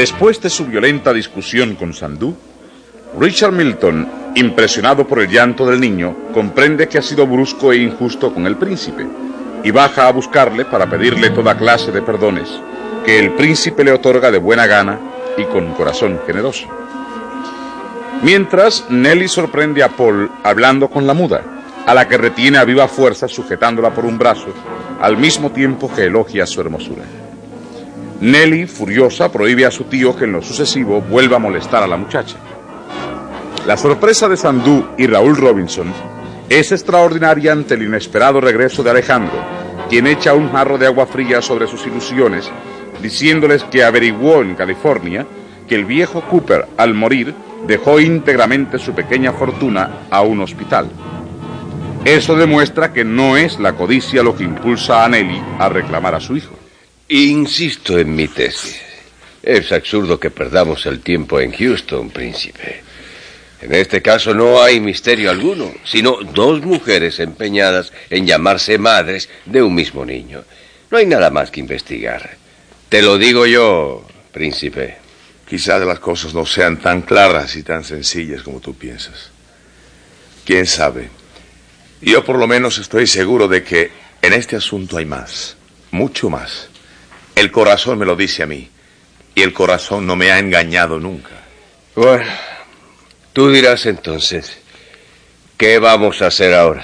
Después de su violenta discusión con Sandú, Richard Milton, impresionado por el llanto del niño, comprende que ha sido brusco e injusto con el príncipe y baja a buscarle para pedirle toda clase de perdones que el príncipe le otorga de buena gana y con corazón generoso. Mientras, Nelly sorprende a Paul hablando con la muda, a la que retiene a viva fuerza sujetándola por un brazo, al mismo tiempo que elogia su hermosura. Nelly, furiosa, prohíbe a su tío que en lo sucesivo vuelva a molestar a la muchacha. La sorpresa de Sandú y Raúl Robinson es extraordinaria ante el inesperado regreso de Alejandro, quien echa un jarro de agua fría sobre sus ilusiones, diciéndoles que averiguó en California que el viejo Cooper, al morir, dejó íntegramente su pequeña fortuna a un hospital. Eso demuestra que no es la codicia lo que impulsa a Nelly a reclamar a su hijo. Insisto en mi tesis. Es absurdo que perdamos el tiempo en Houston, príncipe. En este caso no hay misterio alguno, sino dos mujeres empeñadas en llamarse madres de un mismo niño. No hay nada más que investigar. Te lo digo yo, príncipe. Quizás las cosas no sean tan claras y tan sencillas como tú piensas. ¿Quién sabe? Yo por lo menos estoy seguro de que en este asunto hay más, mucho más. El corazón me lo dice a mí, y el corazón no me ha engañado nunca. Bueno, tú dirás entonces, ¿qué vamos a hacer ahora?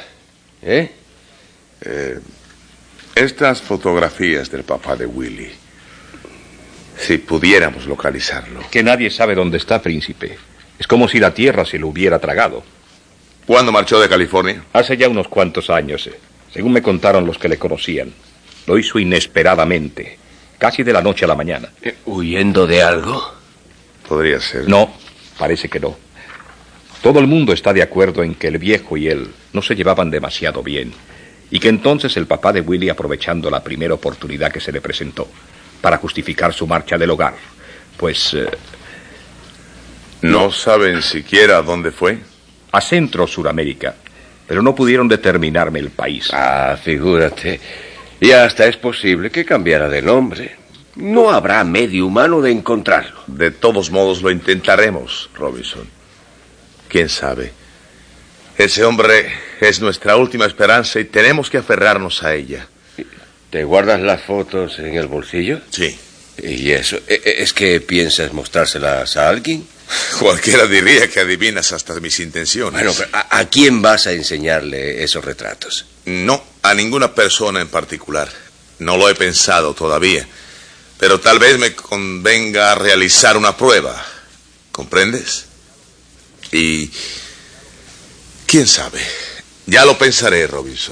Estas fotografías del papá de Willie, si pudiéramos localizarlo. Que nadie sabe dónde está, príncipe. Es como si la tierra se lo hubiera tragado. ¿Cuándo marchó de California? Hace ya unos cuantos años, según me contaron los que le conocían. Lo hizo inesperadamente, casi de la noche a la mañana. ¿Huyendo de algo? Podría ser. No, parece que no. Todo el mundo está de acuerdo en que el viejo y él no se llevaban demasiado bien, y que entonces el papá de Willie, aprovechando la primera oportunidad que se le presentó para justificar su marcha del hogar, pues... ¿No saben siquiera dónde fue? A Centro Suramérica, pero no pudieron determinarme el país. Ah, figúrate. Y hasta es posible que cambiara de nombre. No habrá medio humano de encontrarlo. De todos modos lo intentaremos, Robinson. ¿Quién sabe? Ese hombre es nuestra última esperanza y tenemos que aferrarnos a ella. ¿Te guardas las fotos en el bolsillo? Sí. ¿Y eso? ¿Es que piensas mostrárselas a alguien? Cualquiera diría que adivinas hasta mis intenciones. Bueno, pero ¿a quién vas a enseñarle esos retratos? No, a ninguna persona en particular. No lo he pensado todavía. Pero tal vez me convenga realizar una prueba. ¿Comprendes? Y... ¿quién sabe? Ya lo pensaré, Robinson.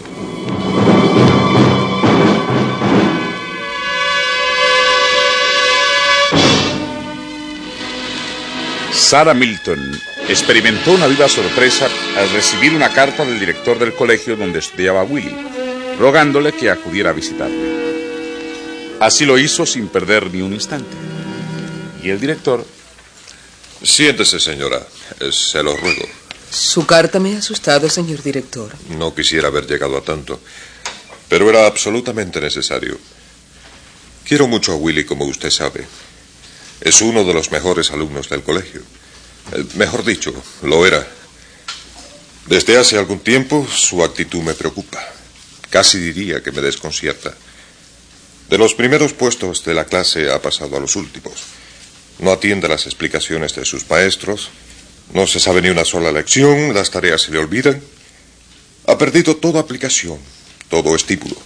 Sarah Milton experimentó una viva sorpresa al recibir una carta del director del colegio donde estudiaba Willie, rogándole que acudiera a visitarle. Así lo hizo sin perder ni un instante. Y el director... Siéntese, señora. Se lo ruego. Su carta me ha asustado, señor director. No quisiera haber llegado a tanto, pero era absolutamente necesario. Quiero mucho a Willie, como usted sabe. Es uno de los mejores alumnos del colegio. Mejor dicho, lo era. Desde hace algún tiempo, su actitud me preocupa. Casi diría que me desconcierta. De los primeros puestos de la clase ha pasado a los últimos. No atiende las explicaciones de sus maestros. No se sabe ni una sola lección. Las tareas se le olvidan. Ha perdido toda aplicación, todo estímulo.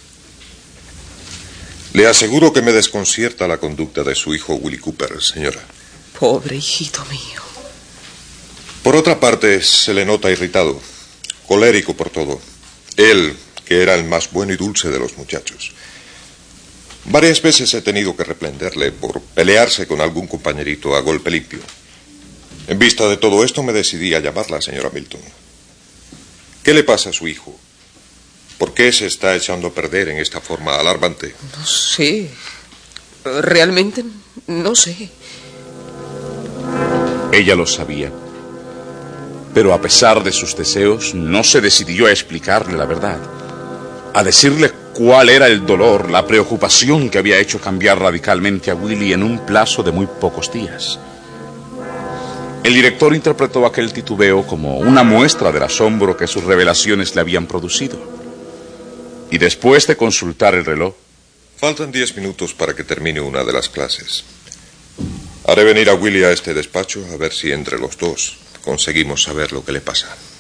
Le aseguro que me desconcierta la conducta de su hijo Willie Cooper, señora. Pobre hijito mío. Por otra parte, se le nota irritado, colérico por todo. Él, que era el más bueno y dulce de los muchachos. Varias veces he tenido que reprenderle por pelearse con algún compañerito a golpe limpio. En vista de todo esto, me decidí a llamarla, señora Milton. ¿Qué le pasa a su hijo? ¿Por qué se está echando a perder en esta forma alarmante? No sé. Realmente no sé. Ella lo sabía. Pero a pesar de sus deseos, no se decidió a explicarle la verdad, a decirle cuál era el dolor, la preocupación que había hecho cambiar radicalmente a Willy en un plazo de muy pocos días. El director interpretó aquel titubeo como una muestra del asombro que sus revelaciones le habían producido. Y después de consultar el reloj... Faltan 10 minutos para que termine una de las clases. Haré venir a Willy a este despacho a ver si entre los dos conseguimos saber lo que le pasa.